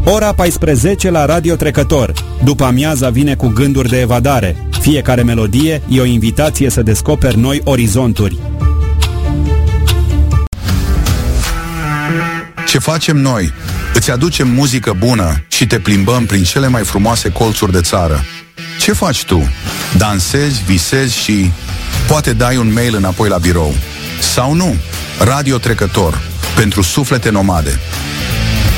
Ora 14 la Radio Trecător. După amiaza vine cu gânduri de evadare. Fiecare melodie e o invitație să descoperi noi orizonturi. Ce facem noi? Îți aducem muzică bună și te plimbăm prin cele mai frumoase colțuri de țară. Ce faci tu? Dansezi, visezi și poate dai un mail înapoi la birou. Sau nu? Radio Trecător, pentru suflete nomade.